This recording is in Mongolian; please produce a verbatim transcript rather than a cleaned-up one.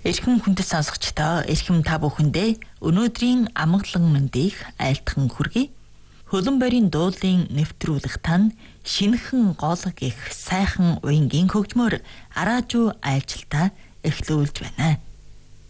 Эрхэм хүндэт сонсогчдоо, эрхэм та бүхэндээ өнөөдрийн амгалан мэндийг айлтхан хүргэе. Хөлөн борийн дуулын нэвтрүүлэх тань шинэхэн гол гих сайхан уянгийн хөгжмөөр араажуу айлчлалтаа эхлүүлж байна.